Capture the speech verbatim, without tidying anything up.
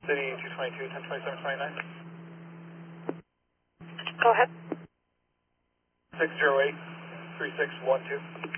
City two twenty-two, ten twenty-seven twenty-nine. Go ahead. six zero eight, three six one two.